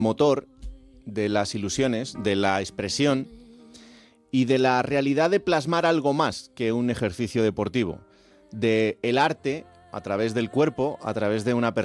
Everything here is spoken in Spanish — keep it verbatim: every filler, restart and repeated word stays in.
motor de las ilusiones, de la expresión y de la realidad de plasmar algo más que un ejercicio deportivo, de el arte a través del cuerpo, a través de una persona.